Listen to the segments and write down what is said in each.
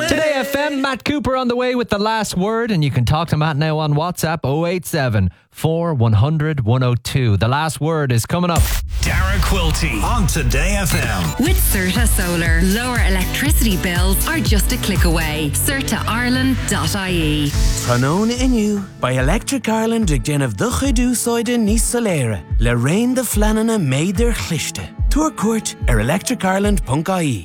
Today FM, Matt Cooper on the way with the last word, and you can talk to Matt now on WhatsApp 087 4100 102. The last word is coming up. Dara Quilty on Today FM. With Certa Solar, lower electricity bills are just a click away. CertaIreland.ie. Tranón inu by Electric Ireland ag déanamh do chuidú sóide níos soléire le rain de flanana méidir chlichte. Túr cuairt electricireland.ie.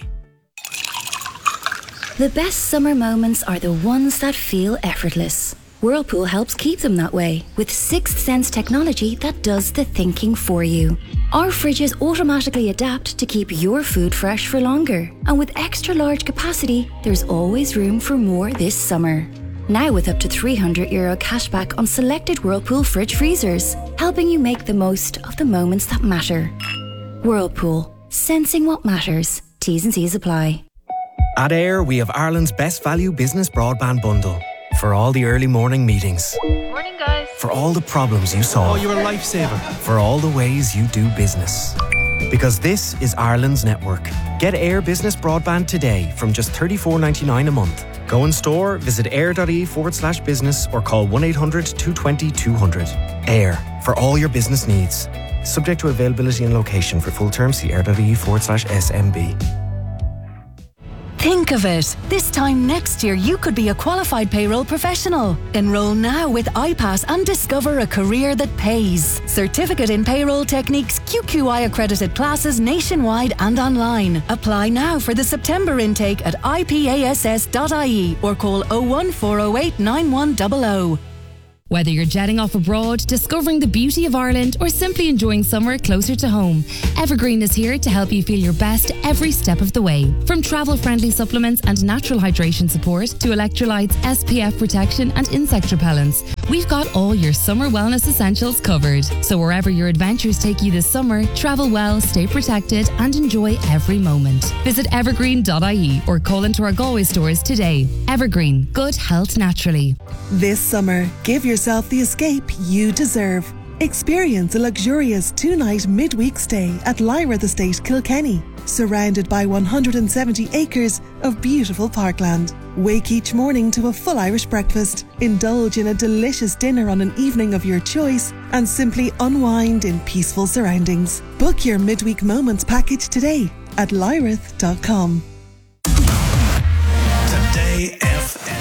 The best summer moments are the ones that feel effortless. Whirlpool helps keep them that way with sixth sense technology that does the thinking for you. Our fridges automatically adapt to keep your food fresh for longer. And with extra large capacity, there's always room for more this summer. Now with up to €300 cashback on selected Whirlpool fridge freezers, helping you make the most of the moments that matter. Whirlpool, sensing what matters. T's and C's apply. At Air, we have Ireland's best value business broadband bundle. For all the early morning meetings. Morning, guys. For all the problems you solve. Oh, you're a lifesaver. For all the ways you do business. Because this is Ireland's network. Get Air Business Broadband today from just $34.99 a month. Go in store, visit air.ie/business or call 1-800 220 200. Air, for all your business needs. Subject to availability and location. For full terms, see air.ie/SMB. Think of it. This time next year, you could be a qualified payroll professional. Enroll now with iPass and discover a career that pays. Certificate in Payroll Techniques, QQI accredited classes nationwide and online. Apply now for the September intake at ipass.ie or call 01408 9100. Whether you're jetting off abroad, discovering the beauty of Ireland, or simply enjoying summer closer to home, Evergreen is here to help you feel your best every step of the way. From travel-friendly supplements and natural hydration support to electrolytes, SPF protection and insect repellents, we've got all your summer wellness essentials covered. So wherever your adventures take you this summer, travel well, stay protected and enjoy every moment. Visit evergreen.ie or call into our Galway stores today. Evergreen, good health naturally. This summer, give yourself the escape you deserve. Experience a luxurious 2-night midweek stay at Lyrath Estate, Kilkenny, surrounded by 170 acres of beautiful parkland. Wake each morning to a full Irish breakfast, indulge in a delicious dinner on an evening of your choice, and simply unwind in peaceful surroundings. Book your midweek moments package today at lyrath.com. Today FM.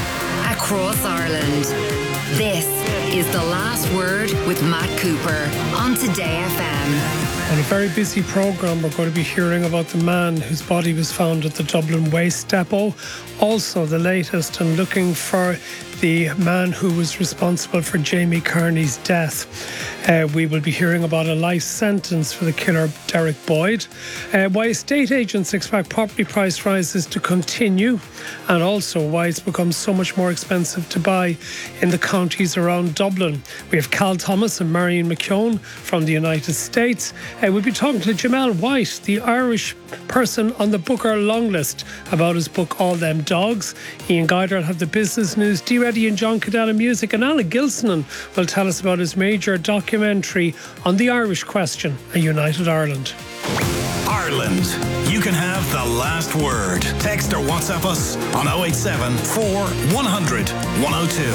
Across Ireland. This is The Last Word with Matt Cooper on Today FM. On a very busy programme, we're going to be hearing about the man whose body was found at the Dublin Waste Depot. Also, the latest and looking for the man who was responsible for Jamie Kearney's death. We will be hearing about a life sentence for the killer Derek Boyd. Why estate agents expect property price rises to continue, and also why it's become so much more expensive to buy in the counties around Dublin. We have Cal Thomas and Marion McKeown from the United States. We'll be talking to Jamel White, the Irish person on the Booker long list, about his book All Them Dogs. Ian Guider will have the business news. Dee Reddy and John Cadella music, and Alan Gilsonan will tell us about his major documentary on the Irish question, A United Ireland. Ireland. You can have the last word. Text or WhatsApp us on 087 4100 102.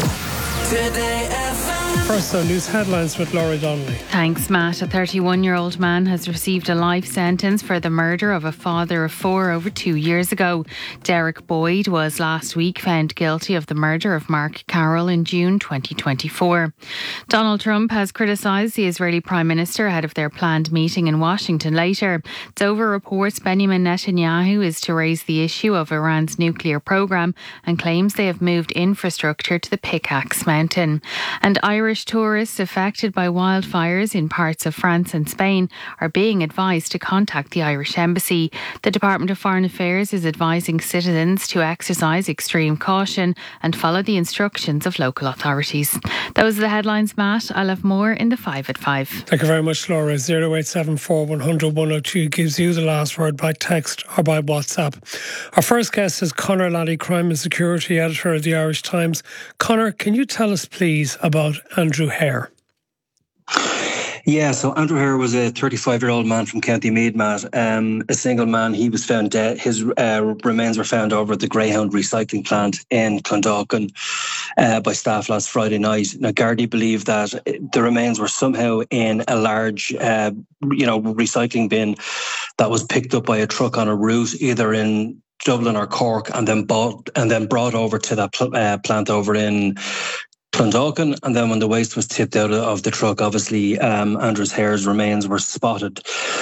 Today FM. First, news headlines with Laura Donnelly. Thanks, Matt. A 31-year-old man has received a life sentence for the murder of a father of 4 over 2 years ago. Derek Boyd was last week found guilty of the murder of Mark Carroll in June 2024. Donald Trump has criticised the Israeli Prime Minister ahead of their planned meeting in Washington later. Dover reports Benjamin Netanyahu is to raise the issue of Iran's nuclear programme and claims they have moved infrastructure to the Pickaxe Mountain. And Irish tourists affected by wildfires in parts of France and Spain are being advised to contact the Irish Embassy. The Department of Foreign Affairs is advising citizens to exercise extreme caution and follow the instructions of local authorities. Those are the headlines, Matt. I'll have more in the 5 at 5. Thank you very much, Laura. 0874 100 102 gives you the last word by text or by WhatsApp. Our first guest is Conor Laddie, Crime and Security Editor of the Irish Times. Conor, can you tell us, please, about Andrew Hare? Yeah, so Andrew Hare was a 35-year-old man from County Meath, Matt. A single man. He was found dead. His remains were found over at the Greyhound recycling plant in Clondalkin by staff last Friday night. Now, Gardaí believe that the remains were somehow in a large, recycling bin that was picked up by a truck on a route, either in Dublin or Cork, and then brought over to that plant over in Clondalkin, and then when the waste was tipped out of the truck, obviously Andrew Hare's remains were spotted.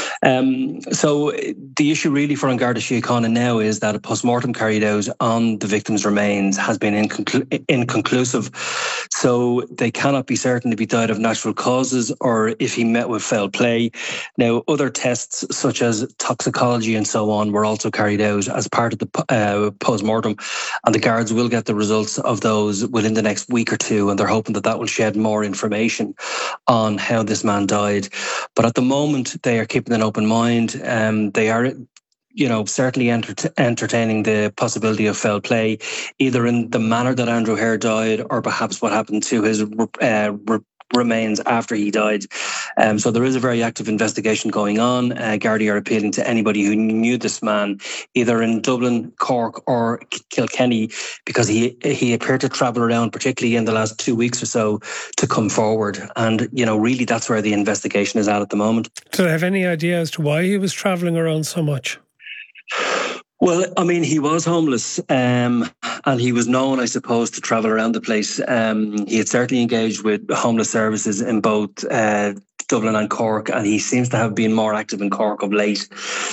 So the issue really for An Garda Síochána now is that a post-mortem carried out on the victim's remains has been inconclusive. So they cannot be certain if he died of natural causes or if he met with foul play. Now, other tests such as toxicology and so on were also carried out as part of the post-mortem, and the guards will get the results of those within the next week or two, and they're hoping that will shed more information on how this man died. But at the moment, they are keeping an open mind. They are, certainly entertaining the possibility of foul play, either in the manner that Andrew Hare died or perhaps what happened to his remains after he died. So there is a very active investigation going on. Gardaí are appealing to anybody who knew this man, either in Dublin, Cork or Kilkenny, because he appeared to travel around, particularly in the last 2 weeks or so, to come forward. And, really that's where the investigation is at the moment. Do they have any idea as to why he was travelling around so much? Well, I mean, he was homeless and he was known, I suppose, to travel around the place. He had certainly engaged with homeless services in both Dublin and Cork, and he seems to have been more active in Cork of late.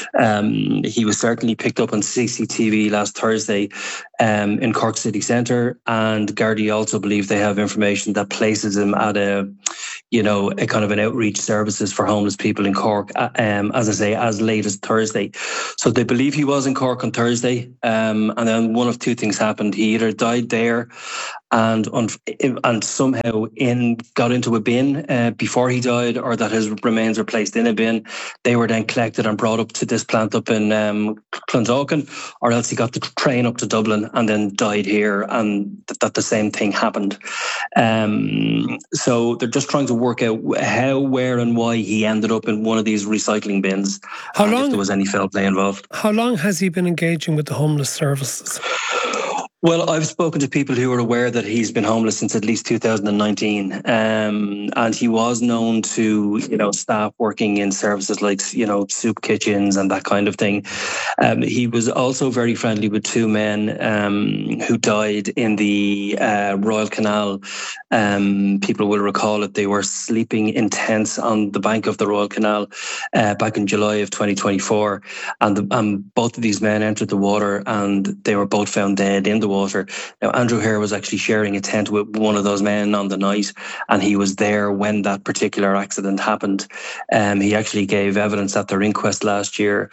He was certainly picked up on CCTV last Thursday in Cork city centre, and Gardaí also believe they have information that places him at a kind of an outreach services for homeless people in Cork, as I say, as late as Thursday. So they believe he was in Cork on Thursday, and then one of two things happened. He either died there and somehow got into a bin before he died, or that his remains were placed in a bin. They were then collected and brought up to this plant up in Clondalkin, or else he got the train up to Dublin and then died here, and that the same thing happened. So they're just trying to work out how, where and why he ended up in one of these recycling bins, and if there was any foul play involved. How long has he been engaging with the homeless services? Well, I've spoken to people who are aware that he's been homeless since at least 2019, and he was known to, staff working in services like, soup kitchens and that kind of thing. He was also very friendly with two men who died in the Royal Canal. People will recall it. They were sleeping in tents on the bank of the Royal Canal back in July of 2024, and both of these men entered the water, and they were both found dead in the water. Now, Andrew Hare was actually sharing a tent with one of those men on the night, and he was there when that particular accident happened. He actually gave evidence at their inquest last year.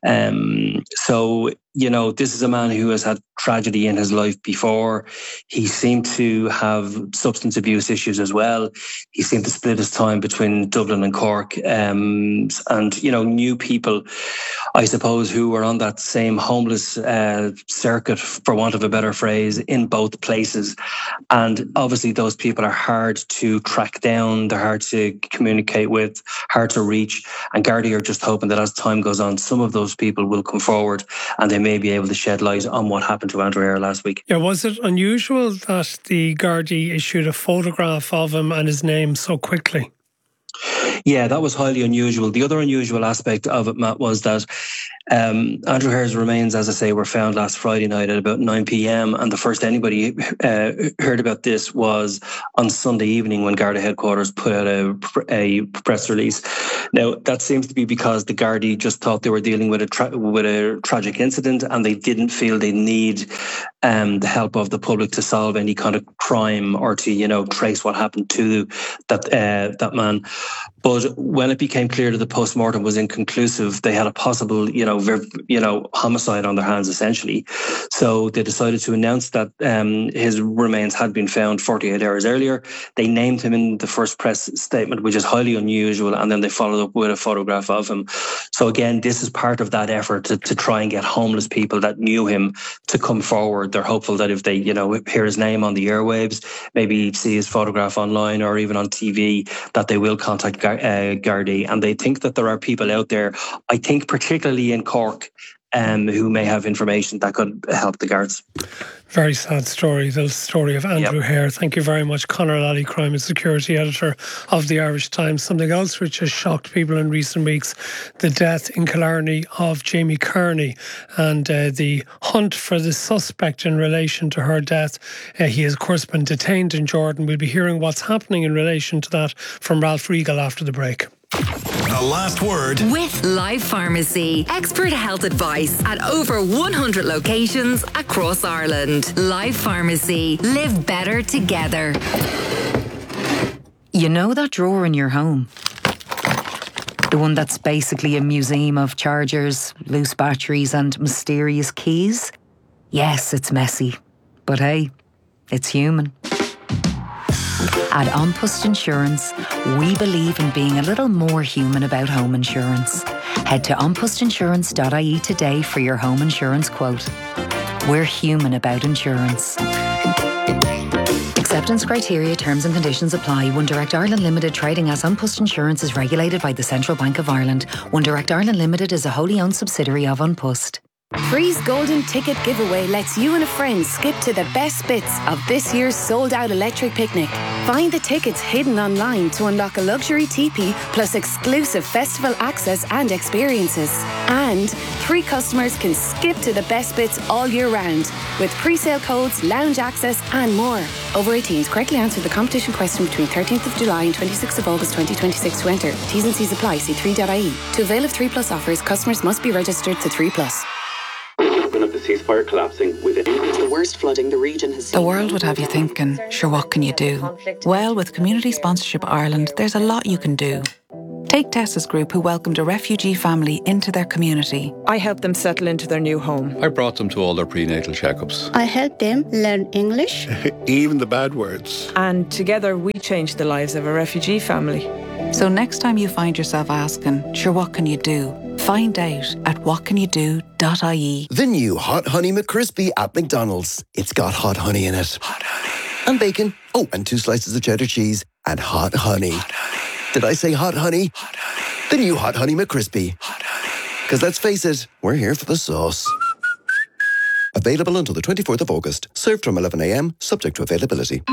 So, this is a man who has had tragedy in his life before. He seemed to have substance abuse issues as well. He seemed to split his time between Dublin and Cork, and knew people, I suppose, who were on that same homeless circuit, for want of a better phrase, in both places. And obviously those people are hard to track down, they're hard to communicate with, hard to reach. And Gardaí are just hoping that as time goes on, some of those people will come forward and they may be able to shed light on what happened to Andrew Hare last week. Yeah, was it unusual that the Gardaí issued a photograph of him and his name so quickly? Yeah, that was highly unusual. The other unusual aspect of it, Matt, was that Andrew Hare's remains, as I say, were found last Friday night at about 9 p.m. And the first anybody heard about this was on Sunday evening when Garda headquarters put out a press release. Now, that seems to be because the Gardaí just thought they were dealing with a tragic incident, and they didn't feel they need the help of the public to solve any kind of crime or to, trace what happened to that man. But when it became clear that the post-mortem was inconclusive, they had a possible, homicide on their hands, essentially. So they decided to announce that his remains had been found 48 hours earlier. They named him in the first press statement, which is highly unusual, and then they followed up with a photograph of him. So again, this is part of that effort to try and get homeless people that knew him to come forward. They're hopeful that if they, hear his name on the airwaves, maybe see his photograph online or even on TV, that they will contact Gardaí. And they think that there are people out there, I think particularly in Cork, who may have information that could help the guards. Very sad story, the story of Andrew Hare. Thank you very much, Conor Lally, Crime and Security Editor of the Irish Times. Something else which has shocked people in recent weeks, the death in Killarney of Jamie Kearney and the hunt for the suspect in relation to her death. He has, of course, been detained in Jordan. We'll be hearing what's happening in relation to that from Ralph Riegel after the break. The last word with Life Pharmacy. Expert health advice at over 100 locations across Ireland. Life Pharmacy. Live better together. You know that drawer in your home? The one that's basically a museum of chargers, loose batteries and mysterious keys? Yes, it's messy. But hey, it's human. At An Post Insurance, we believe in being a little more human about home insurance. Head to anpostinsurance.ie today for your home insurance quote. We're human about insurance. Acceptance criteria, terms and conditions apply. One Direct Ireland Limited, trading as An Post Insurance, is regulated by the Central Bank of Ireland. One Direct Ireland Limited is a wholly owned subsidiary of An Post. Free's Golden Ticket Giveaway lets you and a friend skip to the best bits of this year's sold-out electric picnic. Find the tickets hidden online to unlock a luxury teepee plus exclusive festival access and experiences. And 3 customers can skip to the best bits all year round with pre-sale codes, lounge access and more. Over 18s, correctly answer the competition question between 13th of July and 26th of August 2026 to enter. T's and C's apply. See 3.ie. To avail of 3 Plus offers, customers must be registered to 3 Plus. Of the ceasefire collapsing within the worst flooding the region has seen. The world would have you thinking, sure, what can you do? Well, with Community Sponsorship Ireland, there's a lot you can do. Take Tessa's group, who welcomed a refugee family into their community. I helped them settle into their new home. I brought them to all their prenatal checkups. I helped them learn English. Even the bad words. And together we changed the lives of a refugee family. So next time you find yourself asking, sure, what can you do? Find out at whatcanyoudo.ie. The new Hot Honey McCrispy at McDonald's. It's got hot honey in it. Hot honey. And bacon. Oh, and 2 slices of cheddar cheese. And hot honey. Hot honey. Did I say hot honey? Hot honey. The new Hot Honey McCrispy. Hot honey. Because let's face it, we're here for the sauce. Available until the 24th of August. Served from 11 a.m, subject to availability.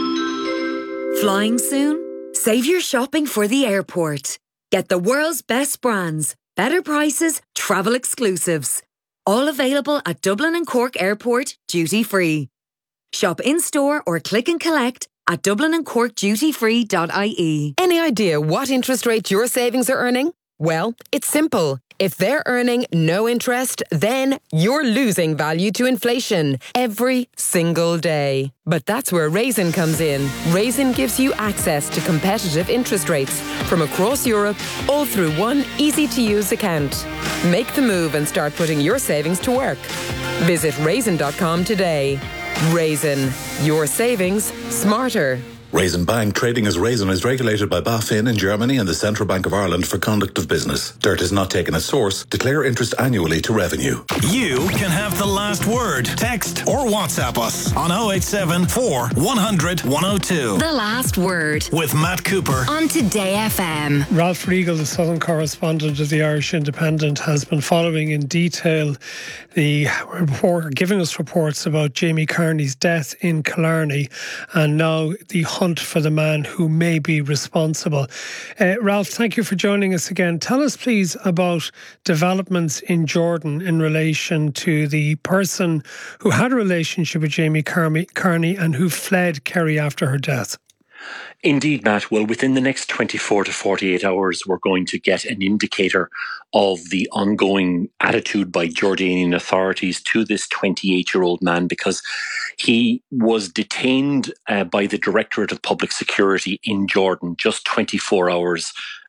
Flying soon? Save your shopping for the airport. Get the world's best brands, better prices, travel exclusives. All available at Dublin and Cork Airport, duty free. Shop in-store or click and collect at dublinandcorkdutyfree.ie. Any idea what interest rate your savings are earning? Well, it's simple. If they're earning no interest, then you're losing value to inflation every single day. But that's where Raisin comes in. Raisin gives you access to competitive interest rates from across Europe, all through one easy-to-use account. Make the move and start putting your savings to work. Visit raisin.com today. Raisin, your savings smarter. Raisin Bank, trading as Raisin, is regulated by BaFin in Germany and the Central Bank of Ireland for conduct of business. Dirt is not taken as source. Declare interest annually to revenue. You can have the last word. Text or WhatsApp us on 087 4 100 102. The last word with Matt Cooper on Today FM. Ralph Riegel, the Southern correspondent of the Irish Independent, has been following in detail the report, giving us reports about Jamie Kearney's death in Killarney and now the hunt for the man who may be responsible. Ralph, thank you for joining us again. Tell us, please, about developments in Jordan in relation to the person who had a relationship with Jamie Kearney and who fled Kerry after her death. Indeed, Matt. Well, within the next 24 to 48 hours, we're going to get an indicator of the ongoing attitude by Jordanian authorities to this 28-year-old man, because he was detained by the Directorate of Public Security in Jordan just 24 hours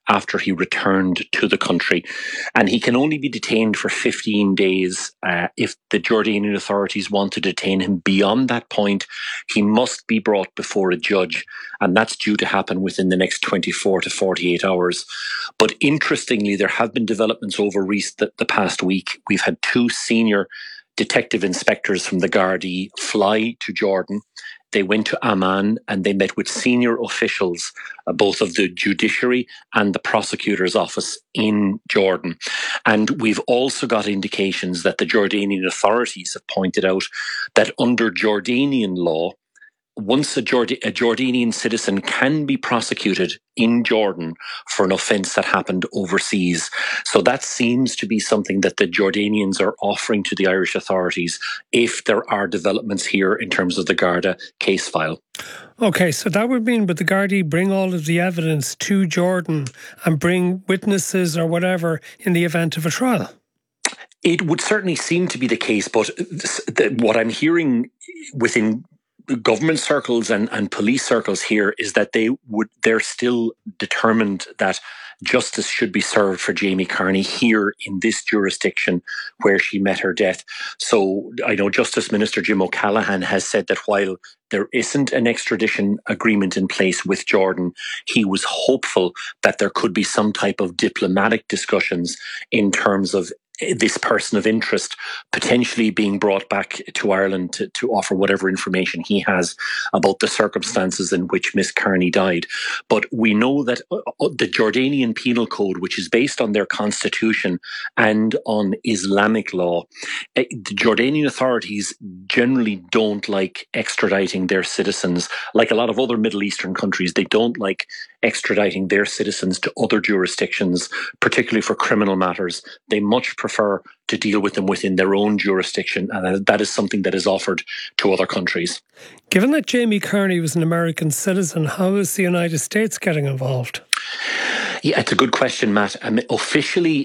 after he returned to the country. And he can only be detained for 15 days. If the Jordanian authorities want to detain him beyond that point, he must be brought before a judge. And that's due to happen within the next 24 to 48 hours. But interestingly, there have been developments over the past week. We've had 2 senior detective inspectors from the Gardaí fly to Jordan. They went to Amman and they met with senior officials, both of the judiciary and the prosecutor's office in Jordan. And we've also got indications that the Jordanian authorities have pointed out that under Jordanian law, once a Jordanian citizen can be prosecuted in Jordan for an offence that happened overseas. So that seems to be something that the Jordanians are offering to the Irish authorities if there are developments here in terms of the Garda case file. Okay, so that would mean, but the Gardaí bring all of the evidence to Jordan and bring witnesses or whatever in the event of a trial? It would certainly seem to be the case, but what I'm hearing within government circles and police circles here is that they're still determined that justice should be served for Jamie Carney here in this jurisdiction where she met her death. So I know Justice Minister Jim O'Callaghan has said that while there isn't an extradition agreement in place with Jordan, he was hopeful that there could be some type of diplomatic discussions in terms of this person of interest potentially being brought back to Ireland to offer whatever information he has about the circumstances in which Miss Carney died. But we know that the Jordanian Penal Code, which is based on their constitution and on Islamic law, the Jordanian authorities generally don't like extraditing their citizens. Like a lot of other Middle Eastern countries, they don't like extraditing their citizens to other jurisdictions, particularly for criminal matters. They much prefer to deal with them within their own jurisdiction, and that is something that is offered to other countries. Given that Jamie Carney was an American citizen, how is the United States getting involved? Yeah, it's a good question, Matt. Officially,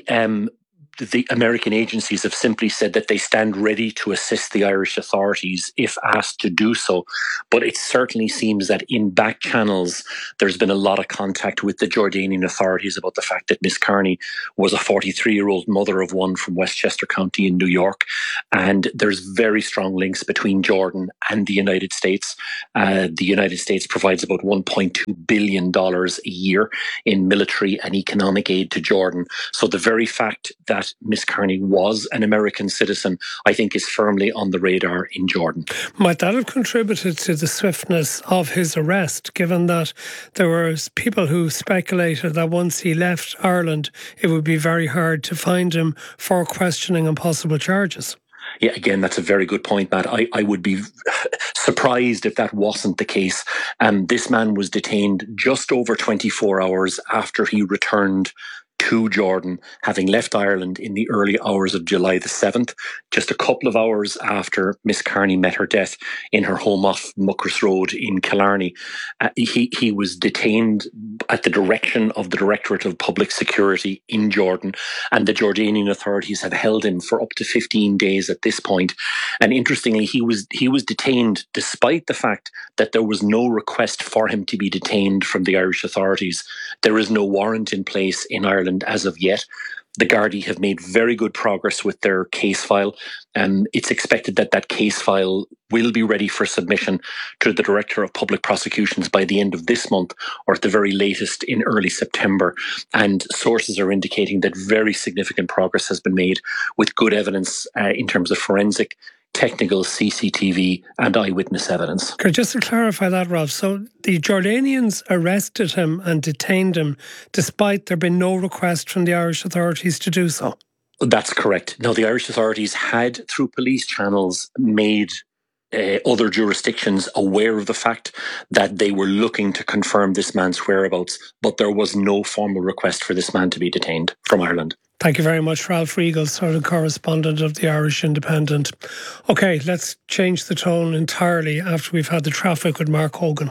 the American agencies have simply said that they stand ready to assist the Irish authorities if asked to do so. But it certainly seems that in back channels, there's been a lot of contact with the Jordanian authorities about the fact that Miss Carney was a 43-year-old mother of one from Westchester County in New York. And there's very strong links between Jordan and the United States. The United States provides about $1.2 billion a year in military and economic aid to Jordan. So the very fact that Miss Carney was an American citizen, I think, is firmly on the radar in Jordan. Might that have contributed to the swiftness of his arrest, given that there were people who speculated that once he left Ireland, it would be very hard to find him for questioning and possible charges? Yeah, again, that's a very good point, Matt. I would be surprised if that wasn't the case. This man was detained just over 24 hours after he returned to Jordan, having left Ireland in the early hours of July the 7th, just a couple of hours after Miss Carney met her death in her home off Muckers Road in Killarney. He was detained at the direction of the Directorate of Public Security in Jordan, and the Jordanian authorities have held him for up to 15 days at this point. And interestingly, he was detained despite the fact that there was no request for him to be detained from the Irish authorities. There is no warrant in place in Ireland as of yet. The Gardaí have made very good progress with their case file. It's expected that that case file will be ready for submission to the Director of Public Prosecutions by the end of this month, or at the very latest in early September. And sources are indicating that very significant progress has been made with good evidence in terms of forensic, technical, CCTV and eyewitness evidence. Okay, just to clarify that, Rob, so the Jordanians arrested him and detained him despite there being no request from the Irish authorities to do so? That's correct. Now, the Irish authorities had, through police channels, made other jurisdictions aware of the fact that they were looking to confirm this man's whereabouts, but there was no formal request for this man to be detained from Ireland. Thank you very much, Ralph Riegel, sort of correspondent of the Irish Independent. OK, let's change the tone entirely after we've had the traffic with Mark Hogan.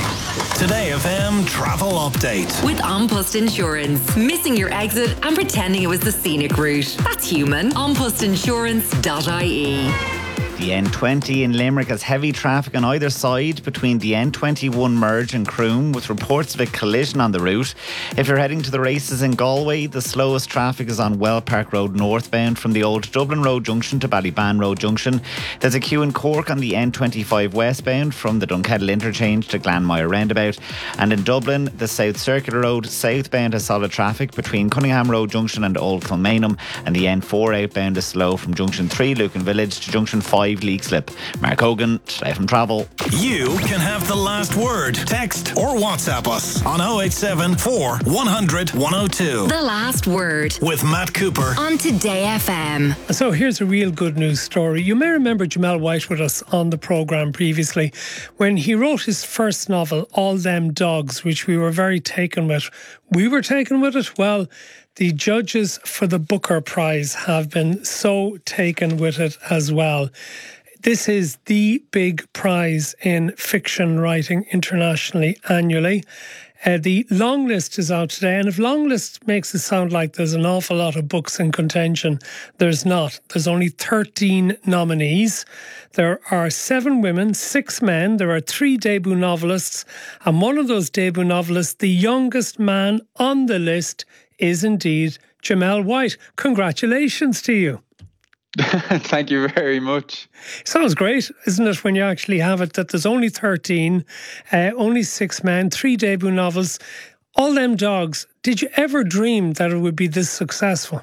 Today FM travel update. With An Post Insurance. Missing your exit and pretending it was the scenic route. That's human. AnPostInsurance.ie. The N20 in Limerick has heavy traffic on either side between the N21 merge and Croom, with reports of a collision on the route. If you're heading to the races in Galway, the slowest traffic is on Well Park Road northbound from the old Dublin Road junction to Ballyban Road junction. There's a queue in Cork on the N25 westbound from the Dunkettle interchange to Glanmire roundabout. And in Dublin, the South Circular Road southbound has solid traffic between Cunningham Road junction and Old Kilmainham, and the N4 outbound is slow from junction 3 Lucan Village to junction 5 Leixlip. Mark Hogan, Today from Travel. You can have the last word. Text or WhatsApp us on 087 4 100 102. The Last Word with Matt Cooper on Today FM. So here's a real good news story. You may remember Jamel White with us on the programme previously when he wrote his first novel, All Them Dogs, which we were very taken with. We were taken with it. Well, the judges for the Booker Prize have been so taken with it as well. This is the big prize in fiction writing internationally annually. The long list is out today, and if long list makes it sound like there's an awful lot of books in contention, there's not. There's only 13 nominees. There are 7 women, 6 men. There are 3 debut novelists, and one of those debut novelists, the youngest man on the list, is indeed Jamel White. Congratulations to you. Thank you very much. Sounds great, isn't it, when you actually have it, that there's only 13, only 6 men, 3 debut novels, All Them Dogs. Did you ever dream that it would be this successful?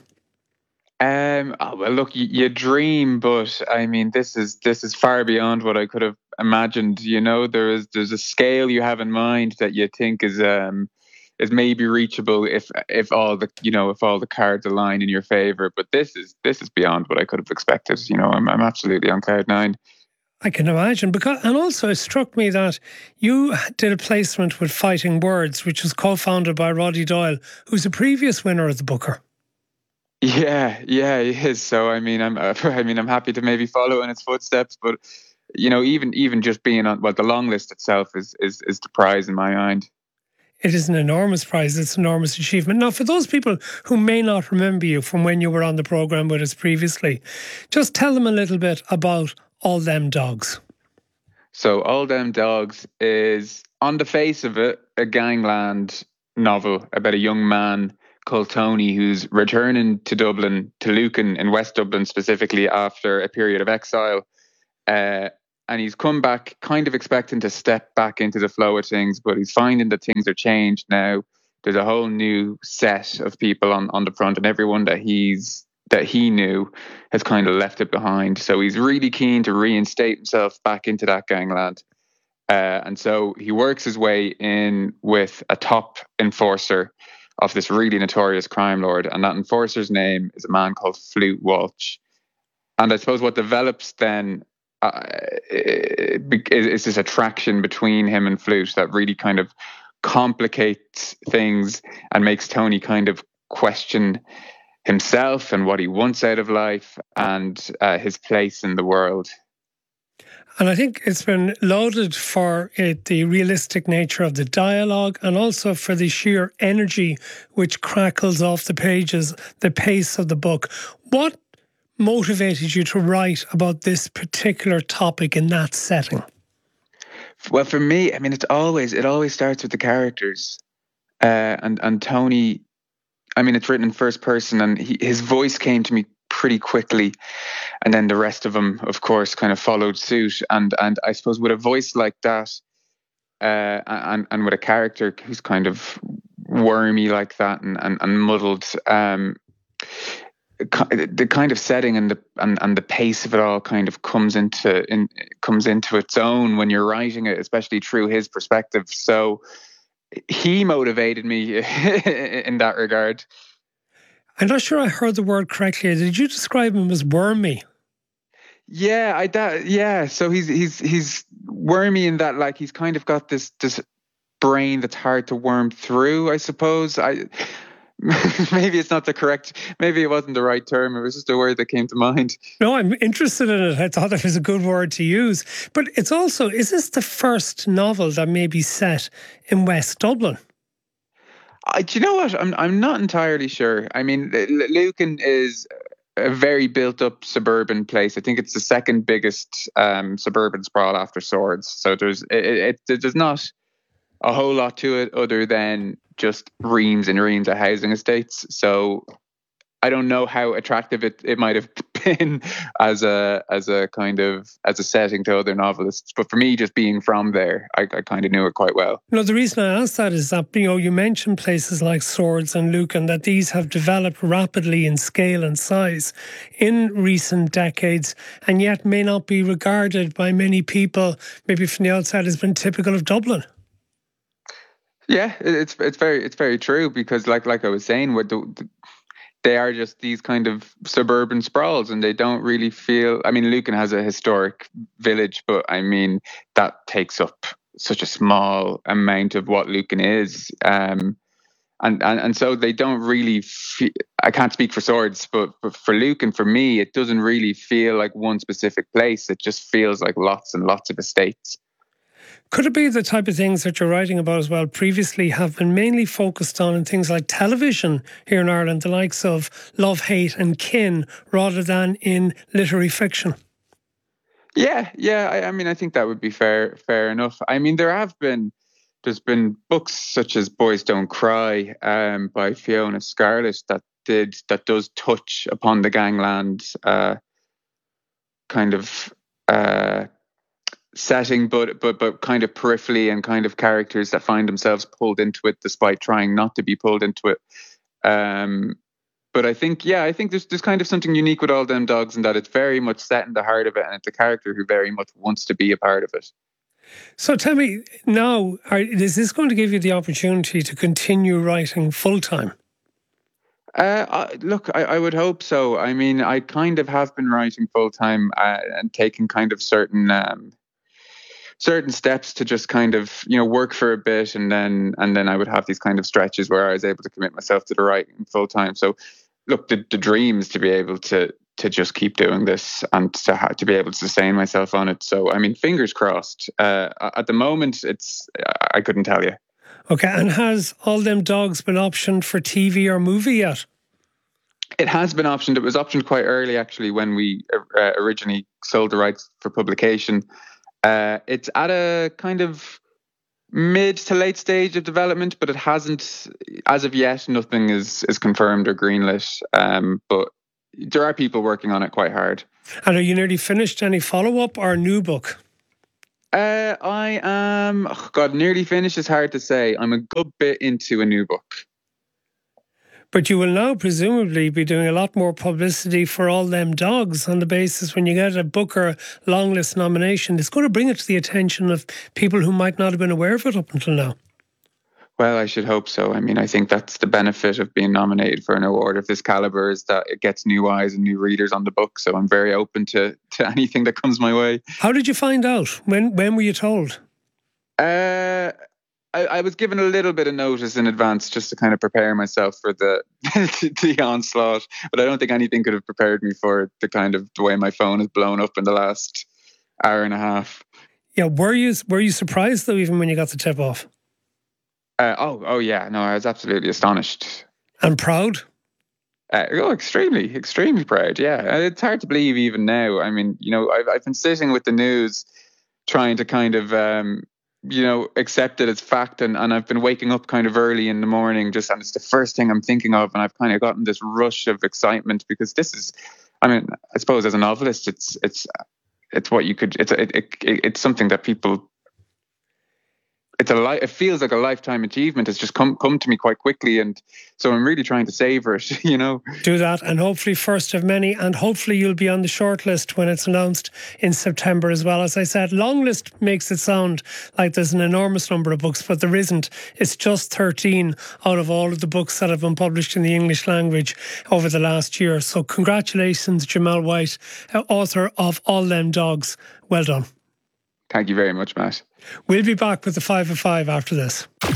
Well, look, you dream, but I mean, this is far beyond what I could have imagined. You know, there's a scale you have in mind that you think is maybe reachable if all the cards align in your favour. But this is beyond what I could have expected. You know, I'm absolutely on cloud 9. I can imagine, and also it struck me that you did a placement with Fighting Words, which was co-founded by Roddy Doyle, who's a previous winner of the Booker. Yeah, he is. So I'm happy to maybe follow in its footsteps. But you know, even just being on the long list itself is the prize in my mind. It is an enormous prize. It's an enormous achievement. Now, for those people who may not remember you from when you were on the programme with us previously, just tell them a little bit about All Them Dogs. So All Them Dogs is, on the face of it, a gangland novel about a young man called Tony who's returning to Dublin, to Lucan in West Dublin specifically, after a period of exile. And he's come back kind of expecting to step back into the flow of things, but he's finding that things are changed now. There's a whole new set of people on the front, and everyone that he knew has kind of left it behind. So he's really keen to reinstate himself back into that gangland. And so he works his way in with a top enforcer of this really notorious crime lord, and that enforcer's name is a man called Flute Walsh. And I suppose what develops then is this attraction between him and Flute that really kind of complicates things and makes Tony kind of question himself and what he wants out of life and his place in the world. And I think it's been lauded for the realistic nature of the dialogue, and also for the sheer energy which crackles off the pages, the pace of the book. What motivated you to write about this particular topic in that setting? Well, for me, I mean, it always starts with the characters, and Tony. I mean, it's written in first person, and his voice came to me pretty quickly, and then the rest of them, of course, kind of followed suit. And I suppose with a voice like that, and with a character who's kind of wormy like that and muddled. The kind of setting and the pace of it all kind of comes into its own when you're writing it, especially through his perspective. So he motivated me in that regard. I'm not sure I heard the word correctly. Did you describe him as wormy? Yeah, So he's wormy in that, like, he's kind of got this brain that's hard to worm through, I suppose. Maybe it's not the correct, maybe it wasn't the right term. It was just a word that came to mind. No, I'm interested in it. I thought that was a good word to use. But it's also, is this the first novel that may be set in West Dublin? Do you know what? I'm not entirely sure. I mean, Lucan is a very built-up suburban place. I think it's the second biggest suburban sprawl after Swords. So there's not a whole lot to it other than just reams and reams of housing estates. So I don't know how attractive it might have been as a setting to other novelists, but for me, just being from there, I kind of knew it quite well. No, the reason I asked that is that you mentioned places like Swords and Lucan, that these have developed rapidly in scale and size in recent decades, and yet may not be regarded by many people, maybe from the outside, as being typical of Dublin. Yeah, it's very true, because like I was saying, with they are just these kind of suburban sprawls, and they don't really feel. I mean, Lucan has a historic village, but I mean that takes up such a small amount of what Lucan is, and so they don't really. I can't speak for Swords, but for Lucan, for me, it doesn't really feel like one specific place. It just feels like lots and lots of estates. Could it be the type of things that you're writing about as well previously have been mainly focused on in things like television here in Ireland, the likes of Love, Hate and Kin, rather than in literary fiction? Yeah. I mean, I think that would be fair enough. I mean, there's been books such as Boys Don't Cry by Fiona Scarlett that does touch upon the gangland kind of setting, but kind of peripherally, and kind of characters that find themselves pulled into it despite trying not to be pulled into it. But I think there's kind of something unique with All Them Dogs in that it's very much set in the heart of it, and it's a character who very much wants to be a part of it. So tell me now, is this going to give you the opportunity to continue writing full time? Look, I would hope so. I mean, I kind of have been writing full time and taking kind of certain steps to just kind of, work for a bit, and then I would have these kind of stretches where I was able to commit myself to the writing full time. So look, the dream is to be able to just keep doing this and to be able to sustain myself on it. So I mean, fingers crossed. At the moment, I couldn't tell you. Okay, and has All Them Dogs been optioned for TV or movie yet? It has been optioned. It was optioned quite early, actually, when we originally sold the rights for publication. It's at a kind of mid to late stage of development, but it hasn't, as of yet, nothing is confirmed or greenlit. But there are people working on it quite hard. And are you nearly finished any follow-up or new book? I am, nearly finished is hard to say. I'm a good bit into a new book. But you will now presumably be doing a lot more publicity for All Them Dogs on the basis when you get a Booker longlist nomination, it's going to bring it to the attention of people who might not have been aware of it up until now. Well, I should hope so. I mean, I think that's the benefit of being nominated for an award of this caliber, is that it gets new eyes and new readers on the book. So I'm very open to anything that comes my way. How did you find out? When were you told? I was given a little bit of notice in advance just to kind of prepare myself for the onslaught, but I don't think anything could have prepared me for the way my phone has blown up in the last hour and a half. Yeah, were you surprised though, even when you got the tip off? Oh yeah, no, I was absolutely astonished. And proud? Extremely, extremely proud. Yeah, it's hard to believe even now. I mean, I've been sitting with the news, trying to kind of accept it as fact, and I've been waking up kind of early in the morning and it's the first thing I'm thinking of, and I've kind of gotten this rush of excitement because this is, I mean, I suppose as a novelist, it's what you could, it's something that people, it feels like a lifetime achievement. It's just come to me quite quickly, and so I'm really trying to savor it, Do that, and hopefully first of many, and hopefully you'll be on the shortlist when it's announced in September as well. As I said, long list makes it sound like there's an enormous number of books, but there isn't. It's just 13 out of all of the books that have been published in the English language over the last year. So congratulations, Jamal White, author of All Them Dogs. Well done. Thank you very much, Matt. We'll be back with the 5 of 5 after this.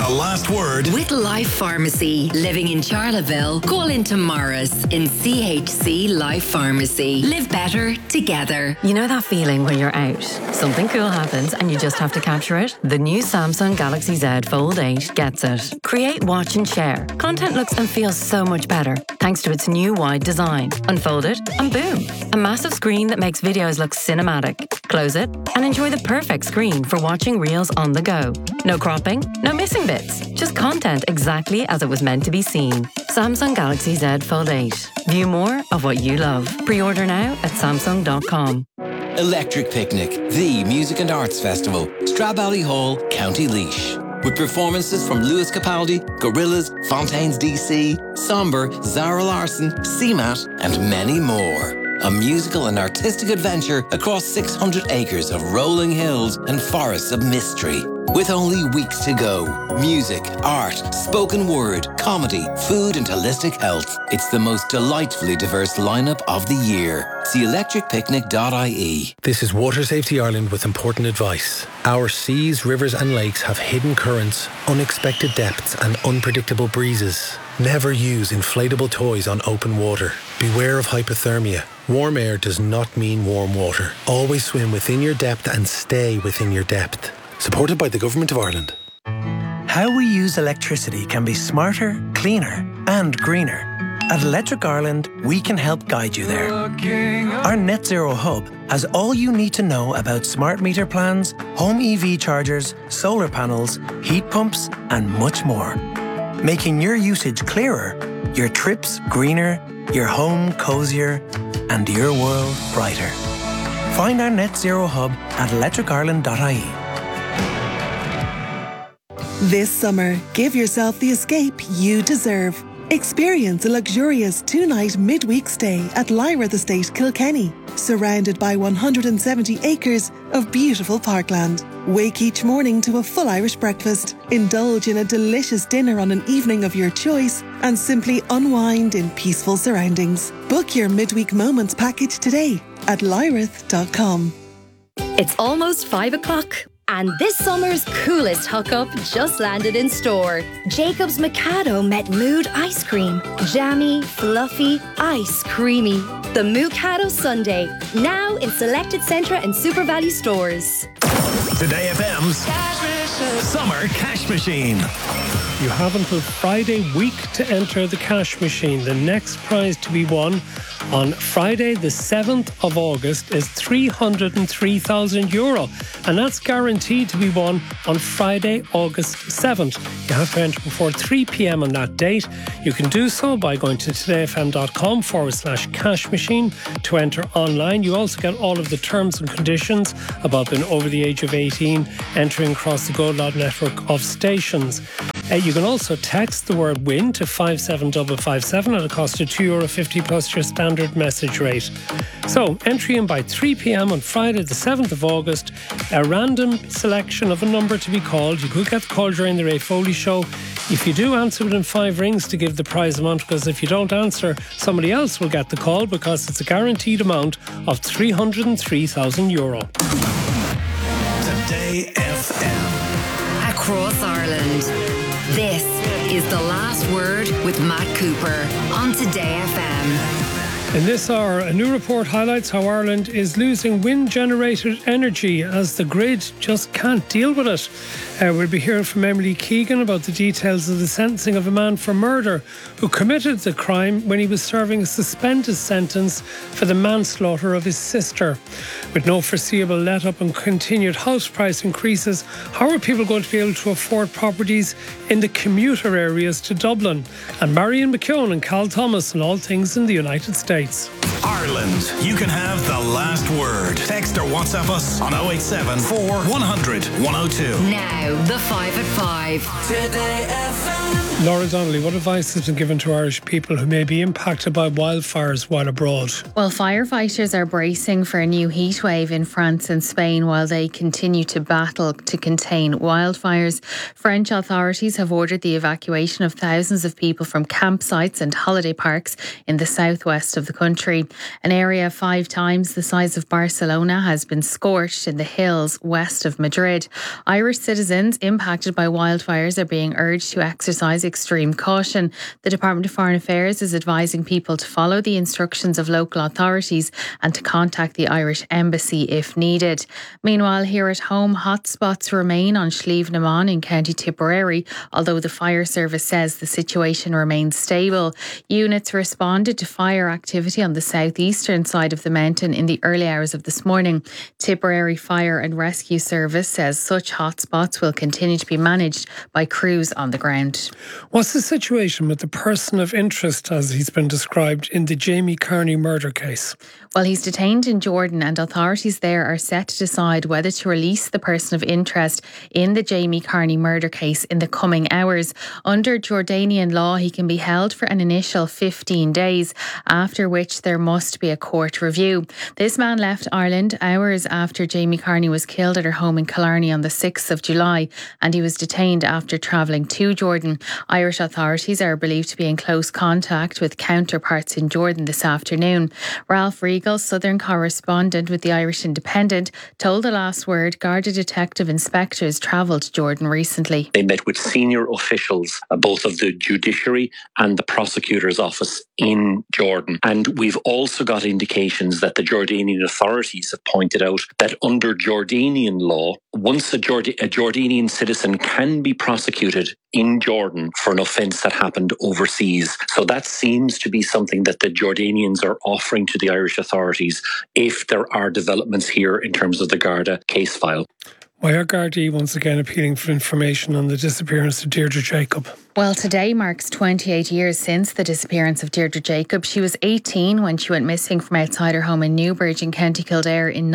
the last word with Life Pharmacy. Living in Charleville, call into Morris in CHC Life Pharmacy. Live better together. You know that feeling when you're out, something cool happens and you just have to capture it? The new Samsung Galaxy Z Fold 8 gets it. Create, watch and share. Content looks and feels so much better thanks to its new wide design. Unfold it and boom, a massive screen that makes videos look cinematic. Close it and enjoy the perfect screen for watching reels on the go. No cropping, no missing bits, just content exactly as it was meant to be seen. Samsung Galaxy Z Fold 8. View more of what you love. Pre-order now at samsung.com. Electric Picnic, the music and arts festival, Stradbally Hall, County Laois. With performances from Lewis Capaldi, Gorillaz, Fontaines DC, Somber, Zara Larsson, CMAT, and many more. A musical and artistic adventure across 600 acres of rolling hills and forests of mystery. With only weeks to go, music, art, spoken word, comedy, food and holistic health. It's the most delightfully diverse lineup of the year. See electricpicnic.ie. This is Water Safety Ireland with important advice. Our seas, rivers and lakes have hidden currents, unexpected depths and unpredictable breezes. Never use inflatable toys on open water. Beware of hypothermia. Warm air does not mean warm water. Always swim within your depth and stay within your depth. Supported by the Government of Ireland. How we use electricity can be smarter, cleaner and greener. At Electric Ireland, we can help guide you there. Our Net Zero Hub has all you need to know about smart meter plans, home EV chargers, solar panels, heat pumps and much more. Making your usage clearer, your trips greener, your home cozier and your world brighter. Find our Net Zero Hub at electricireland.ie. This summer, give yourself the escape you deserve. Experience a luxurious 2-night midweek stay at Lyra the State Kilkenny, surrounded by 170 acres of beautiful parkland. Wake each morning to a full Irish breakfast, indulge in a delicious dinner on an evening of your choice, and simply unwind in peaceful surroundings. Book your midweek moments package today at lyrith.com. It's almost 5 o'clock. And this summer's coolest hookup just landed in store. Jacob's Mikado met Mood Ice Cream. Jammy, fluffy, ice creamy. The Mikado Sundae, now in selected Centra and Super Value stores. Today FM's Summer Cash Machine. You have until Friday week to enter the cash machine. The next prize to be won on Friday the 7th of August is €303,000, and that's guaranteed to be won on Friday August 7th. You have to enter before 3 p.m. on that date. You can do so by going to todayfm.com/cash machine to enter online. You also get all of the terms and conditions about being over the age of 18, entering across the Gold Lot network of stations. You can also text the word WIN to 57557 at a cost of €2.50 plus your standard message rate. So, entry in by 3 p.m. on Friday the 7th of August. A random selection of a number to be called. You could get the call during the Ray Foley show. If you do answer within 5 rings to give the prize amount, because if you don't answer, somebody else will get the call because it's a guaranteed amount of €303,000. Today FM. Across Ireland. This is The Last Word with Matt Cooper on Today FM. In this hour, a new report highlights how Ireland is losing wind-generated energy as the grid just can't deal with it. We'll be hearing from Emily Keegan about the details of the sentencing of a man for murder who committed the crime when he was serving a suspended sentence for the manslaughter of his sister. With no foreseeable let-up and continued house price increases, how are people going to be able to afford properties in the commuter areas to Dublin? And Marion McKeown and Cal Thomas on all things in the United States. Ireland, you can have the last word. Text or WhatsApp us on 087 4 100 102. Now, the 5 at 5. Today FM. Laura Donnelly, what advice has been given to Irish people who may be impacted by wildfires while abroad? Well, firefighters are bracing for a new heatwave in France and Spain while they continue to battle to contain wildfires. French authorities have ordered the evacuation of thousands of people from campsites and holiday parks in the southwest of the country. An area 5 times the size of Barcelona has been scorched in the hills west of Madrid. Irish citizens impacted by wildfires are being urged to exercise extreme caution. The Department of Foreign Affairs is advising people to follow the instructions of local authorities and to contact the Irish Embassy if needed. Meanwhile, here at home, hotspots remain on Slieve na Mon in County Tipperary, although the fire service says the situation remains stable. Units responded to fire activity on the southeastern side of the mountain in the early hours of this morning. Tipperary Fire and Rescue Service says such hotspots will continue to be managed by crews on the ground. What's the situation with the person of interest, as he's been described, in the Jamie Carney murder case? Well, he's detained in Jordan and authorities there are set to decide whether to release the person of interest in the Jamie Carney murder case in the coming hours. Under Jordanian law, he can be held for an initial 15 days, after which there must be a court review. This man left Ireland hours after Jamie Carney was killed at her home in Killarney on the 6th of July, and he was detained after travelling to Jordan. Irish authorities are believed to be in close contact with counterparts in Jordan this afternoon. Ralph Regal, Southern correspondent with the Irish Independent, told The Last Word Garda detective inspectors travelled to Jordan recently. They met with senior officials, both of the judiciary and the prosecutor's office in Jordan. And we've also got indications that the Jordanian authorities have pointed out that under Jordanian law, once a Jordanian citizen can be prosecuted in Jordan for an offence that happened overseas. So that seems to be something that the Jordanians are offering to the Irish authorities if there are developments here in terms of the Garda case file. Why are Gardaí once again appealing for information on the disappearance of Deirdre Jacob? Well, today marks 28 years since the disappearance of Deirdre Jacob. She was 18 when she went missing from outside her home in Newbridge in County Kildare in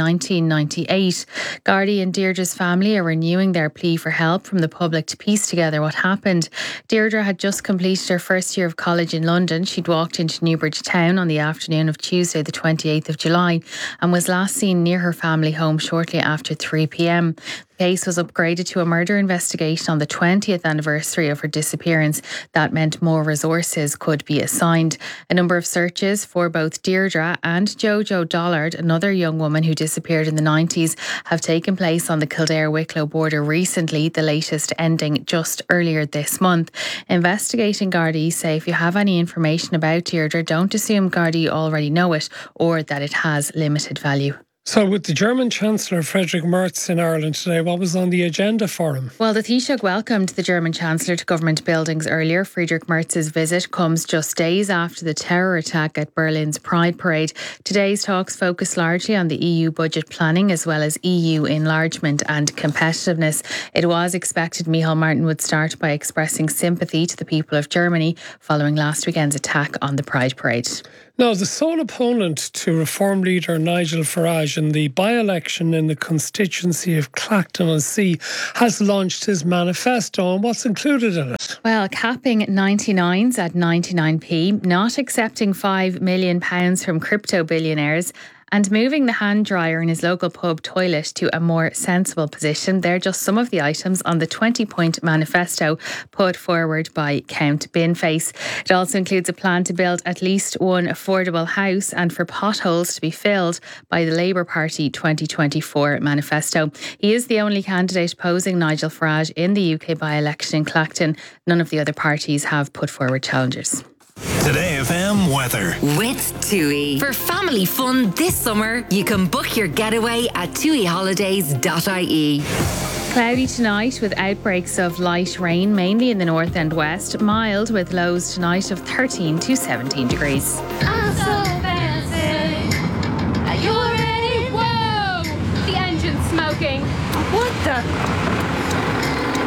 1998. Gardaí and Deirdre's family are renewing their plea for help from the public to piece together what happened. Deirdre had just completed her first year of college in London. She'd walked into Newbridge town on the afternoon of Tuesday the 28th of July and was last seen near her family home shortly after 3 p.m. The case was upgraded to a murder investigation on the 20th anniversary of her disappearance. That meant more resources could be assigned. A number of searches for both Deirdre and Jojo Dollard, another young woman who disappeared in the 90s, have taken place on the Kildare-Wicklow border recently, the latest ending just earlier this month. Investigating Gardaí say if you have any information about Deirdre, don't assume Gardaí already know it or that it has limited value. So with the German Chancellor Friedrich Merz in Ireland today, what was on the agenda for him? Well, the Taoiseach welcomed the German Chancellor to government buildings earlier. Friedrich Merz's visit comes just days after the terror attack at Berlin's Pride Parade. Today's talks focus largely on the EU budget planning as well as EU enlargement and competitiveness. It was expected Micheál Martin would start by expressing sympathy to the people of Germany following last weekend's attack on the Pride Parade. Now, the sole opponent to Reform leader Nigel Farage in the by-election in the constituency of Clacton-on-Sea has launched his manifesto. And what's included in it? Well, capping 99s at 99p, not accepting £5 million from crypto billionaires, and moving the hand dryer in his local pub toilet to a more sensible position. They're just some of the items on the 20-point manifesto put forward by Count Binface. It also includes a plan to build at least one affordable house and for potholes to be filled by the Labour Party 2024 manifesto. He is the only candidate opposing Nigel Farage in the UK by-election in Clacton. None of the other parties have put forward challengers. Today FM weather. With TUI. For family fun this summer, you can book your getaway at tuiholidays.ie. Cloudy tonight with outbreaks of light rain, mainly in the north and west. Mild with lows tonight of 13 to 17 degrees. I'm so fancy. Are you ready? Whoa! The engine's smoking. What the?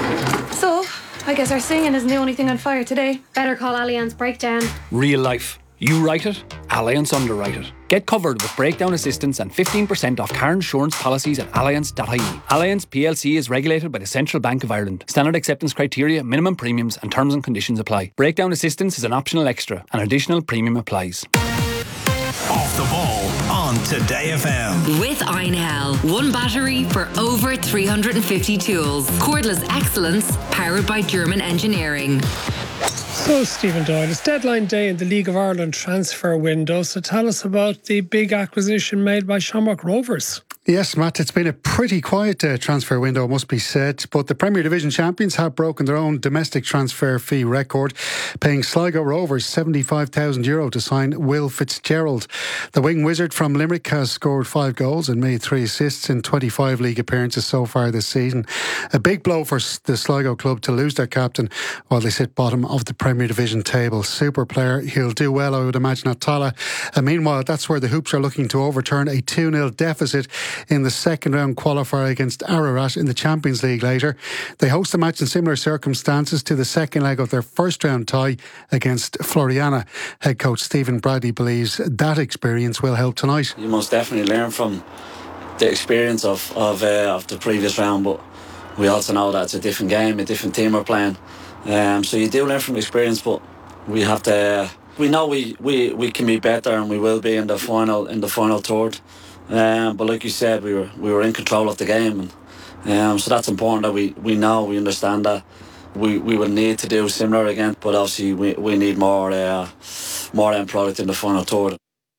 So, I guess our singing isn't the only thing on fire today. Better call Allianz Breakdown. Real life. You write it, Allianz underwrite it. Get covered with breakdown assistance and 15% off car insurance policies at allianz.ie. Allianz PLC is regulated by the Central Bank of Ireland. Standard acceptance criteria, minimum premiums and terms and conditions apply. Breakdown assistance is an optional extra. An additional premium applies. Off the ball on Today FM. With Einhell, one battery for over 350 tools. Cordless excellence powered by German engineering. So, Stephen Doyle, it's deadline day in the League of Ireland transfer window. So tell us about the big acquisition made by Shamrock Rovers. Yes, Matt, it's been a pretty quiet transfer window, must be said. But the Premier Division champions have broken their own domestic transfer fee record, paying Sligo Rovers €75,000 to sign Will Fitzgerald. The wing wizard from Limerick has scored 5 goals and made 3 assists in 25 league appearances so far this season. A big blow for the Sligo club to lose their captain while they sit bottom of the Premier Division table. Super player, he'll do well, I would imagine, at Tala. And meanwhile, that's where the Hoops are looking to overturn a 2-0 deficit in the second round qualifier against Ararat in the Champions League later. They host a match in similar circumstances to the second leg of their first round tie against Floriana. Head coach Stephen Bradley believes that experience will help tonight. You most definitely learn from the experience of the previous round, but we also know that it's a different game, a different team we're playing. So you do learn from experience, but we have to. We know we can be better, and we will be in the final third. But like you said, we were in control of the game, and so that's important that we know, we understand that we will need to do similar again. But obviously we need more end product in the final third.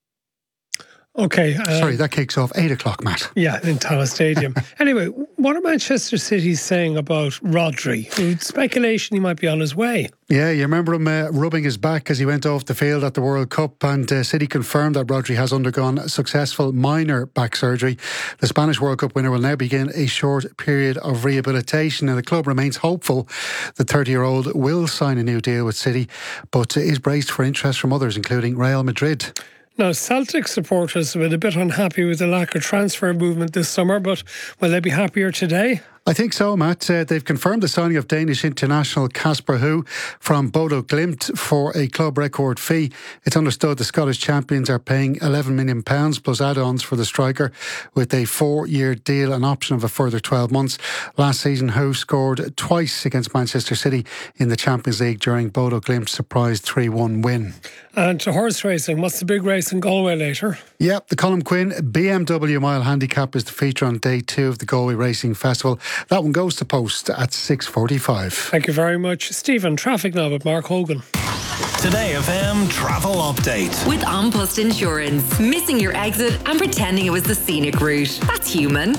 Okay. Sorry, that kicks off 8 o'clock, Matt. Yeah, in Tala Stadium. Anyway, what are Manchester City saying about Rodri? Speculation he might be on his way. Yeah, you remember him rubbing his back as he went off the field at the World Cup, and City confirmed that Rodri has undergone successful minor back surgery. The Spanish World Cup winner will now begin a short period of rehabilitation, and the club remains hopeful the 30-year-old will sign a new deal with City, but is braced for interest from others, including Real Madrid. Now, Celtic supporters have been a bit unhappy with the lack of transfer movement this summer, but will they be happier today? I think so, Matt. They've confirmed the signing of Danish international Kasper Hu from Bodo Glimt for a club record fee. It's understood the Scottish champions are paying £11 million plus add-ons for the striker, with a 4-year deal and option of a further 12 months. Last season, Hu scored twice against Manchester City in the Champions League during Bodo Glimt's surprise 3-1 win. And to horse racing, what's the big race in Galway later? Yep, the Colm Quinn BMW Mile Handicap is the feature on day 2 of the Galway Racing Festival. That one goes to post at 6:45. Thank you very much, Stephen. Traffic now with Mark Hogan. Today FM travel update with An Post Insurance. Missing your exit and pretending it was the scenic route. That's human.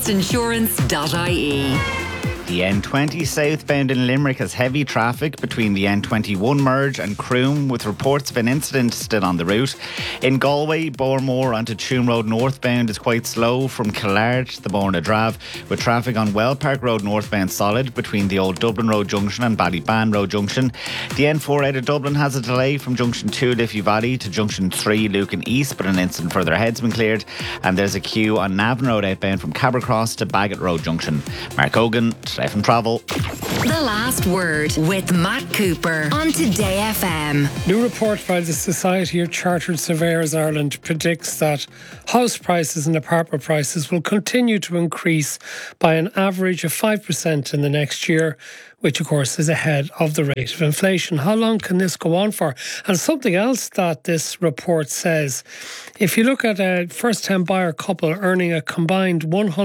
Anpostinsurance.ie. The N20 southbound in Limerick has heavy traffic between the N21 merge and Croom, with reports of an incident still on the route. In Galway, Bournemore onto Tuam Road northbound is quite slow from Killard to the Borna Drave, with traffic on Well Park Road northbound solid between the Old Dublin Road junction and Ballyban Road junction. The N4 out of Dublin has a delay from junction 2 Liffey Valley to junction 3 Lucan East, but an incident further ahead's been cleared, and there's a queue on Navan Road outbound from Cabercross to Bagot Road junction. Mark Hogan, Today FM Travel. The Last Word with Matt Cooper on Today FM. New report by the Society of Chartered Surveyors Ireland predicts that house prices and apartment prices will continue to increase by an average of 5% in the next year, which of course is ahead of the rate of inflation. How long can this go on for? And something else that this report says, if you look at a first-time buyer couple earning a combined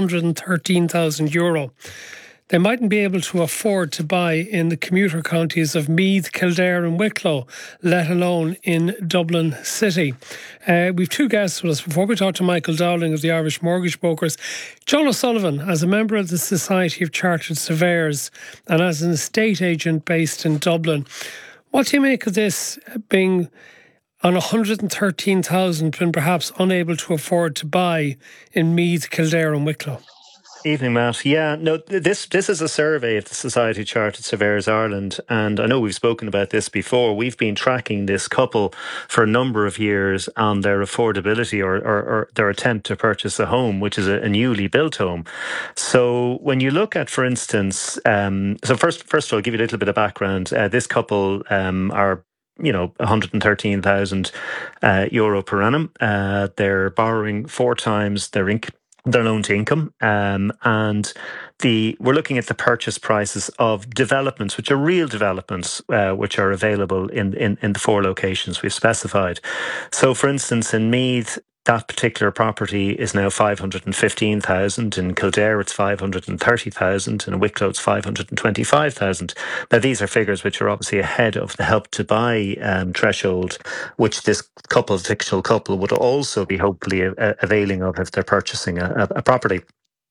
€113,000, they mightn't be able to afford to buy in the commuter counties of Meath, Kildare and Wicklow, let alone in Dublin City. We've 2 guests with us. Before we talk to Michael Dowling of the Irish Mortgage Brokers, John O'Sullivan, as a member of the Society of Chartered Surveyors and as an estate agent based in Dublin, what do you make of this being on 113,000 when perhaps unable to afford to buy in Meath, Kildare and Wicklow? Evening, Matt. Yeah, no, this is a survey of the Society of Chartered Surveyors Ireland, and I know we've spoken about this before. We've been tracking this couple for a number of years on their affordability or their attempt to purchase a home, which is a newly built home. So when you look at, for instance, so first of all, I'll give you a little bit of background. This couple are 113,000 euro per annum. They're borrowing 4 times their loan to income, and we're looking at the purchase prices of developments, which are real developments, which are available in the 4 locations we've specified. So, for instance, in Meath, that particular property is now 515,000. In Kildare, it's 530,000. In Wicklow, it's 525,000. Now, these are figures which are obviously ahead of the Help to Buy threshold, which this fictional couple would also be hopefully availing of if they're purchasing a property.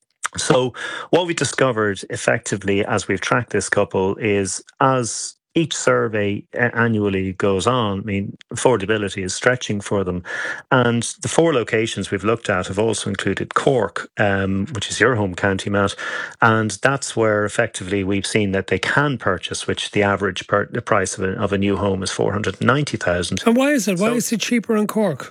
So what we discovered effectively as we've tracked this couple is, as each survey annually goes on, I mean, affordability is stretching for them. And the 4 locations we've looked at have also included Cork, which is your home county, Matt. And that's where effectively we've seen that they can purchase, which the average the price of a new home is 490,000. And why is it? Why is it cheaper in Cork?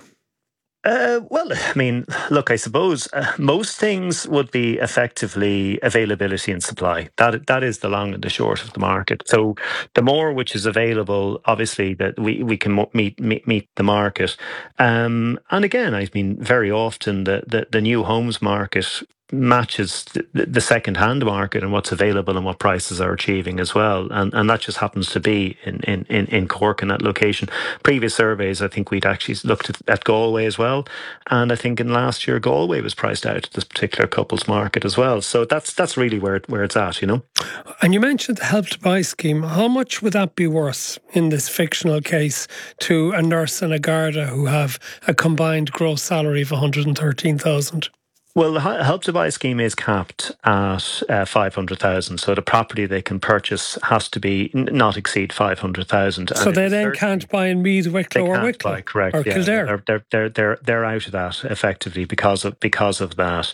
Well, I mean, look, I suppose most things would be effectively availability and supply. That is the long and the short of the market. So the more which is available, obviously, that we can meet the market. And again, I mean, very often the new homes market matches the second-hand market and what's available and what prices are achieving as well, and that just happens to be in Cork in that location. Previous surveys, I think we'd actually looked at Galway as well, and I think in last year Galway was priced out of this particular couple's market as well. So that's really where it's at, And you mentioned the Help to Buy scheme. How much would that be worth in this fictional case to a nurse and a Garda who have a combined gross salary of 113,000? Well, the Help to Buy scheme is capped at 500,000. So the property they can purchase has to be not exceed 500,000. So they then can't buy in Meath, Wicklow, or Wicklow, buy, correct? Or Kildare. They're out of that effectively because of that.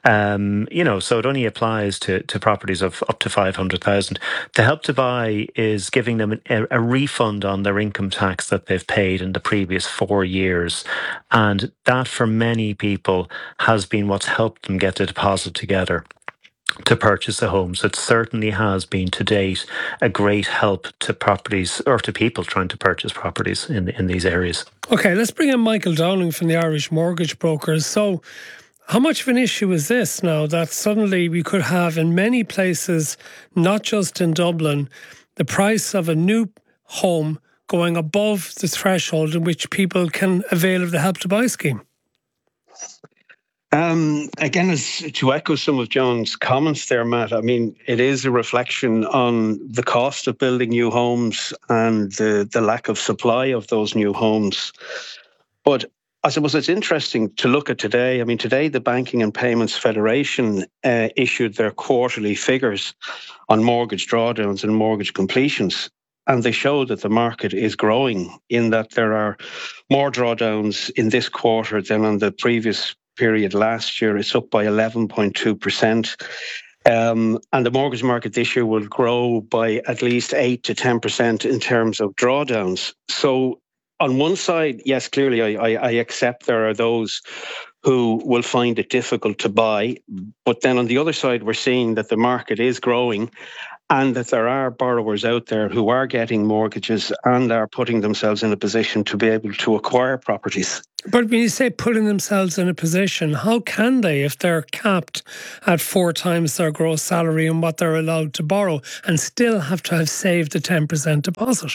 So it only applies to properties of up to 500,000. The Help to Buy is giving them a refund on their income tax that they've paid in the previous 4 years, and that for many people has been what's helped them get a deposit together to purchase a home. So it certainly has been to date a great help to properties or to people trying to purchase properties in these areas. Okay, let's bring in Michael Dowling from the Irish Mortgage Brokers. So how much of an issue is this now that suddenly we could have in many places, not just in Dublin, the price of a new home going above the threshold in which people can avail of the Help to Buy scheme? Again, as to echo some of John's comments there, Matt, I mean, it is a reflection on the cost of building new homes and the lack of supply of those new homes. But I suppose it's interesting to look at today. I mean, today the Banking and Payments Federation issued their quarterly figures on mortgage drawdowns and mortgage completions. And they show that the market is growing in that there are more drawdowns in this quarter than on the previous period last year. It's up by 11.2%. And the mortgage market this year will grow by at least 8 to 10% in terms of drawdowns. So on one side, yes, clearly I accept there are those who will find it difficult to buy. But then on the other side, we're seeing that the market is growing and that there are borrowers out there who are getting mortgages and are putting themselves in a position to be able to acquire properties. But when you say putting themselves in a position, how can they if they're capped at 4 times their gross salary and what they're allowed to borrow and still have to have saved a 10% deposit?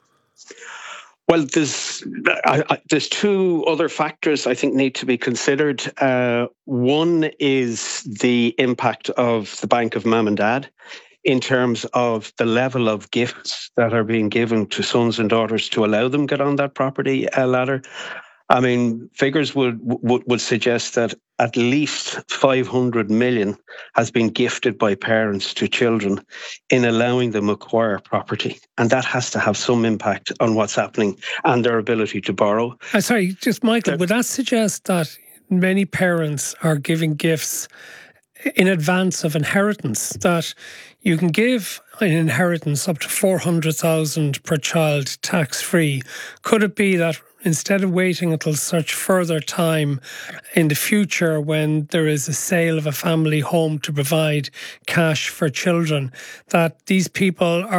Well, there's 2 other factors I think need to be considered. One is the impact of the Bank of Mum and Dad in terms of the level of gifts that are being given to sons and daughters to allow them get on that property ladder. I mean, figures would suggest that at least 500 million has been gifted by parents to children in allowing them acquire property. And that has to have some impact on what's happening and their ability to borrow. Sorry, just Michael, would that suggest that many parents are giving gifts in advance of inheritance, that you can give an inheritance up to 400,000 per child tax-free? Could it be that instead of waiting until such further time in the future when there is a sale of a family home to provide cash for children, that these people are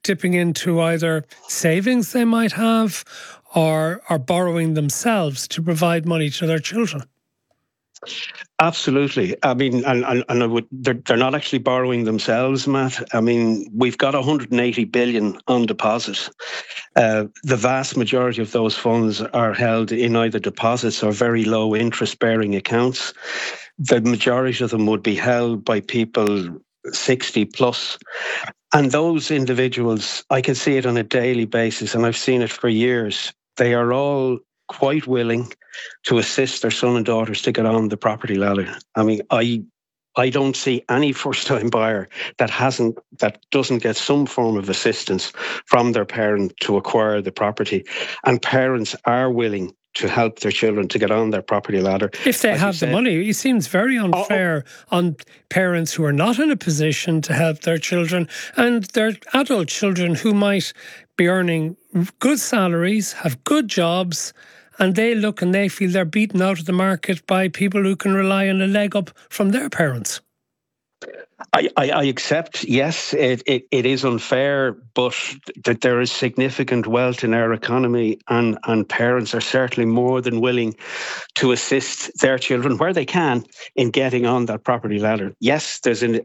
dipping into either savings they might have or borrowing themselves to provide money to their children. Absolutely. I mean, they're not actually borrowing themselves, Matt. I mean, we've got 180 billion on deposit. The vast majority of those funds are held in either deposits or very low interest-bearing accounts. The majority of them would be held by people 60 plus. And those individuals, I can see it on a daily basis, and I've seen it for years. They are all quite willing to assist their son and daughters to get on the property ladder. I mean, I don't see any first-time buyer that doesn't get some form of assistance from their parent to acquire the property. And parents are willing to help their children to get on their property ladder. If they have the money. It seems very unfair on parents who are not in a position to help their children and their adult children who might be earning good salaries, have good jobs, and they look and they feel they're beaten out of the market by people who can rely on a leg up from their parents. I accept, yes, it is unfair, but that there is significant wealth in our economy, and parents are certainly more than willing to assist their children where they can in getting on that property ladder. Yes, there's an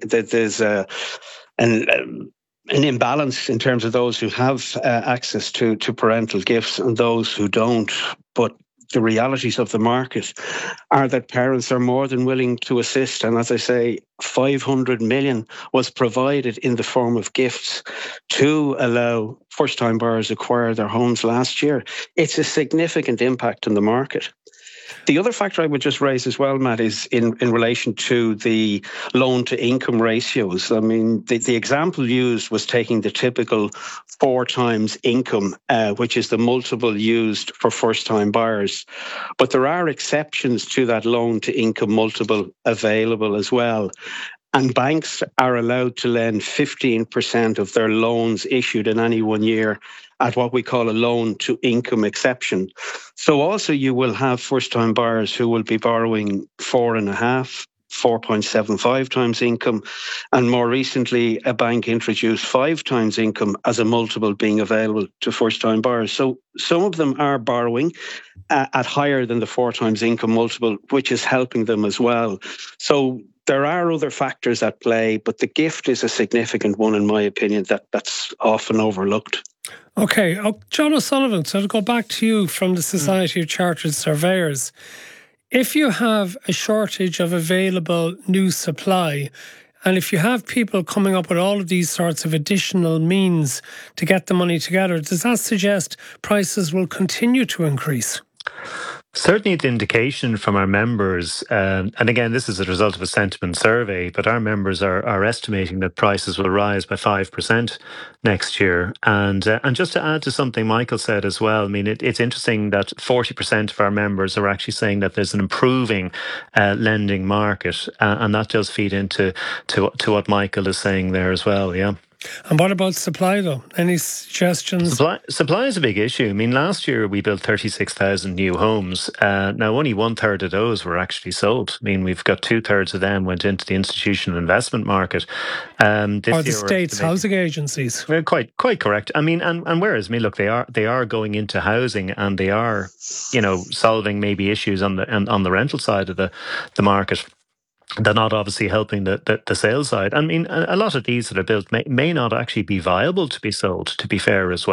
imbalance in terms of those who have access to parental gifts and those who don't, but the realities of the market are that parents are more than willing to assist. And as I say, 500 million was provided in the form of gifts to allow first-time buyers acquire their homes last year. It's a significant impact on the market. The other factor I would just raise as well, Matt, is in relation to the loan-to-income ratios. I mean, the example used was taking the typical 4 times income, which is the multiple used for first-time buyers. But there are exceptions to that loan-to-income multiple available as well. And banks are allowed to lend 15% of their loans issued in any 1 year at what we call a loan-to-income exception. So also you will have first-time buyers who will be borrowing 4.5, 4.75 times income. And more recently, a bank introduced 5 times income as a multiple being available to first-time buyers. So some of them are borrowing at higher than the 4 times income multiple, which is helping them as well. So there are other factors at play, but the gift is a significant one, in my opinion, that's often overlooked. Okay, John O'Sullivan, so to go back to you from the Society of Chartered Surveyors, if you have a shortage of available new supply, and if you have people coming up with all of these sorts of additional means to get the money together, does that suggest prices will continue to increase? Certainly the indication from our members, and again, this is a result of a sentiment survey, but our members are estimating that prices will rise by 5% next year. And just to add to something Michael said as well, I mean, it's interesting that 40% of our members are actually saying that there's an improving lending market, and that does feed into what Michael is saying there as well, yeah. And what about supply, though? Any suggestions? Supply is a big issue. I mean, last year we built 36,000 new homes. Now, only 1/3 of those were actually sold. I mean, we've got 2/3 of them went into the institutional investment market. Or the state's housing agencies. Well, quite correct. I mean, and whereas, I mean, look, they are going into housing and they are, solving maybe issues on the rental side of the market. They're not obviously helping the sales side. I mean, a lot of these that are built may not actually be viable to be sold, to be fair as well.